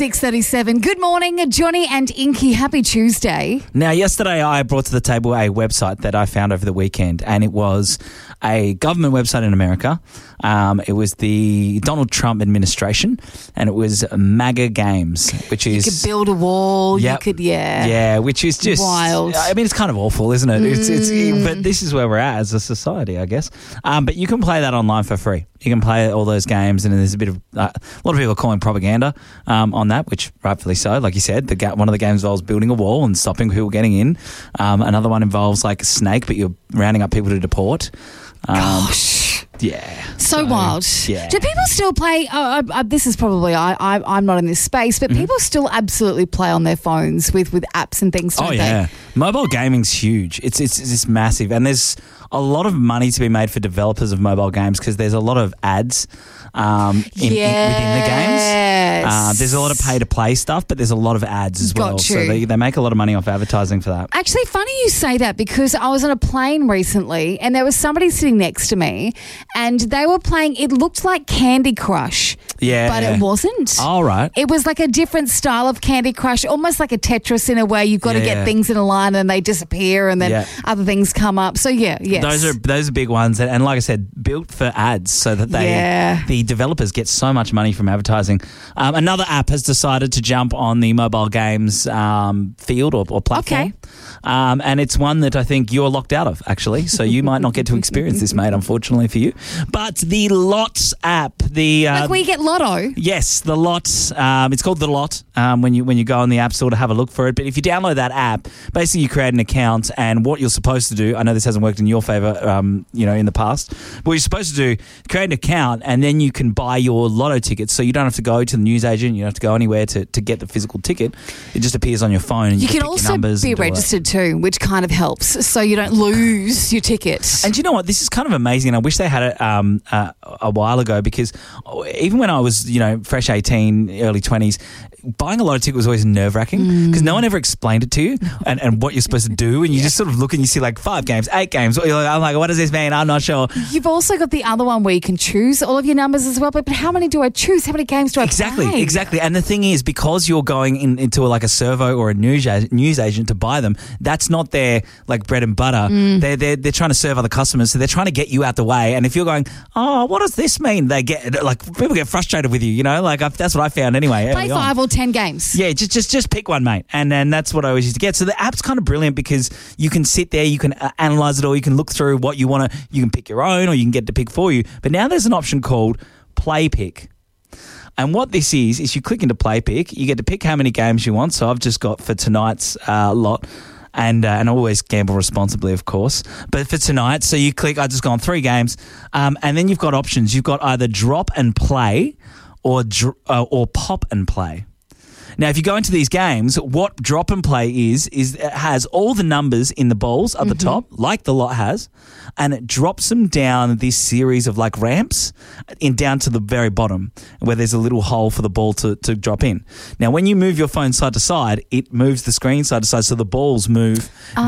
6:37. Good morning, Johnny and Inky. Happy Tuesday. Now, yesterday I brought to the table a website that I found over the weekend, and it was a government website in America. It was the Donald Trump administration, and it was MAGA Games, which is... You could build a wall. Yep. You could, yeah. Yeah, which is just... wild. I mean, it's kind of awful, isn't it? But this is where we're at as a society, I guess. But you can play that online for free. You can play all those games, and there's a bit of... a lot of people are calling propaganda on that, which rightfully so. Like you said, one of the games involves building a wall and stopping people getting in. Another one involves like a snake, but you're rounding up people to deport. Gosh. Yeah. So wild. Yeah. Do people still play? This is probably I'm not in this space, but people still absolutely play on their phones with apps and things. Don't They? Mobile gaming's huge. It's massive, and there's a lot of money to be made for developers of mobile games because there's a lot of ads within the games. There's a lot of pay-to-play stuff, but there's a lot of ads as well. So they make a lot of money off advertising for that. Actually, funny you say that because I was on a plane recently and there was somebody sitting next to me and they were playing, it looked like Candy Crush. Yeah. But it wasn't. All right. It was like a different style of Candy Crush, almost like a Tetris in a way. You've got to get things in a line and they disappear and then other things come up. So, yes. Those are big ones. And like I said, built for ads so that the developers get so much money from advertising. Another app has decided to jump on the mobile games field or platform. Okay. And it's one that I think you're locked out of, actually. So you might not get to experience this, mate, unfortunately for you. But the Lots app. Like where you get Lotto? Yes, the Lots. It's called the Lot when you go on the App Store to have a look for it. But if you download that app, basically you create an account, and what you're supposed to do, I know this hasn't worked in your favour, in the past. What you're supposed to do, create an account, and then you can buy your Lotto tickets. So you don't have to go to the newsagent. You don't have to go anywhere to get the physical ticket. It just appears on your phone. And you can also be registered too, which kind of helps, so you don't lose your ticket. And you know what? This is kind of amazing. I wish they had it a while ago, because even when I was, fresh 18, early 20s, buying a Lotto ticket was always nerve-wracking because no one ever explained it to you and what you're supposed to do, and you just sort of look and you see like 5 games, 8 games. I'm like, what does this mean? I'm not sure. You've also got the other one where you can choose all of your numbers as well, but how many do I choose? How many games do I play? Exactly. And the thing is, because you're going into like a servo or a news agent to buy them, that's not their like bread and butter. They're trying to serve other customers, so they're trying to get you out the way. And if you're going, oh, what does this mean? People get frustrated with you, that's what I found anyway. Play 5 or 10 games. Yeah, just pick one, mate. And then that's what I always used to get. So the app's kind of brilliant because you can sit there, you can analyze it all, you can look through what you want to, you can pick your own or you can get to pick for you. But now there's an option called Play Pick. And what this is you click into Play Pick, you get to pick how many games you want. So I've just got for tonight's lot, and always gamble responsibly, of course. But for tonight, so you click, I've just gone 3 games, and then you've got options. You've got either drop and play or pop and play. Now, if you go into these games, what drop and play is it has all the numbers in the balls at the top, like the Lot has, and it drops them down this series of like ramps down to the very bottom where there's a little hole for the ball to drop in. Now, when you move your phone side to side, it moves the screen side to side, so the balls move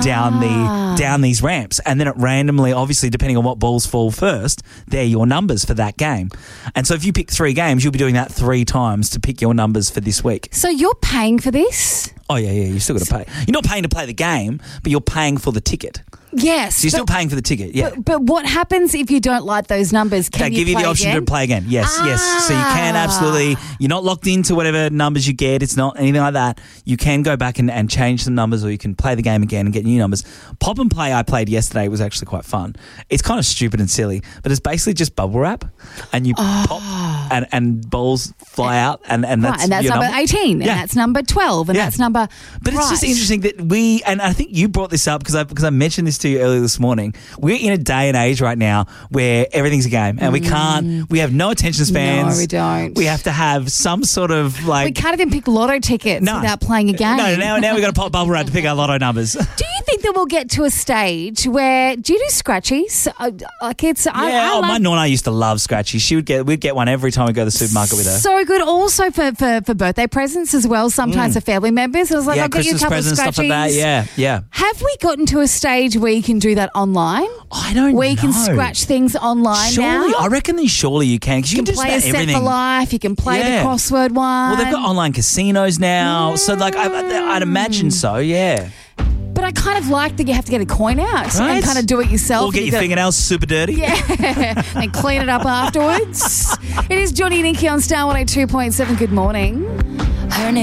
down these ramps, and then it randomly, obviously, depending on what balls fall first, they're your numbers for that game. And so if you pick 3 games, you'll be doing that 3 times to pick your numbers for this week. So you're paying for this? Oh, yeah, you've still got to pay. You're not paying to play the game, but you're paying for the ticket. Yes. So you're still paying for the ticket, yeah. But what happens if you don't like those numbers? They give you the option to play again. Yes. So you can absolutely, you're not locked into whatever numbers you get. It's not anything like that. You can go back and change some numbers, or you can play the game again and get new numbers. Pop and Play I played yesterday was actually quite fun. It's kind of stupid and silly, but it's basically just bubble wrap, and you pop and balls fly out, and that's and that's your number 18, and that's number 12, and that's number... But it's just interesting that and I think you brought this up because I mentioned this to you earlier this morning. We're in a day and age right now where everything's a game, and we have no attention spans. No, we don't. We have to have some sort of like... We can't even pick Lotto tickets without playing a game. No, now we've got to pop bubble wrap to pick our Lotto numbers. Do you think that we'll get to a stage where, do you do scratchies? I love my nonna used to love scratchies. We'd get one every time we go to the supermarket with her. So good. Also for birthday presents as well, sometimes for family members. I was like, I'll get you a Christmas couple of presents, scratchies. stuff like that. Yeah. Have we gotten to a stage where you can do that online? I don't know. Where you can scratch things online now? I reckon surely you can. Because you can just play about a set everything. for life. You can play the crossword one. Well, they've got online casinos now. So, I'd imagine so, yeah. But I kind of like that you have to get a coin out and kind of do it yourself. Or get your fingernails super dirty. Yeah, and clean it up afterwards. It is Johnny and Nikki on Star 102.7. Good morning. Her name